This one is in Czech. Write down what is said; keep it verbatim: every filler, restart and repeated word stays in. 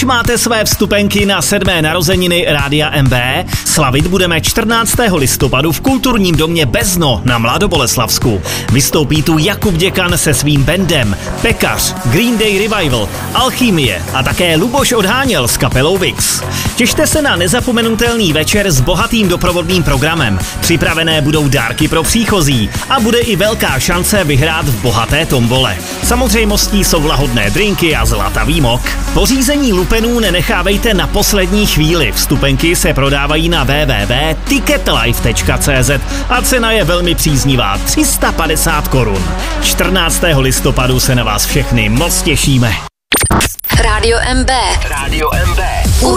Už máte své vstupenky na sedmé narozeniny Rádia M B? Slavit budeme čtrnáctého listopadu v kulturním domě Bezno na Mladoboleslavsku. Vystoupí tu Jakub Děkan se svým bandem, Pekař, Green Day Revival, Alchymie a také Luboš Odháněl s kapelou Vix. Těšte se na nezapomenutelný večer s bohatým doprovodným programem. Připravené budou dárky pro příchozí a bude i velká šance vyhrát v bohaté tombole. Samozřejmostí jsou lahodné drinky a zlatavý mok. Pořízení lupenů nenechávejte na poslední chvíli. Vstupenky se prodávají na w w w tečka ticketlife tečka c z a cena je velmi příznivá, tři sta padesát korun. čtrnáctého listopadu se na vás všechny moc těšíme. Rádio M B. Rádio M B.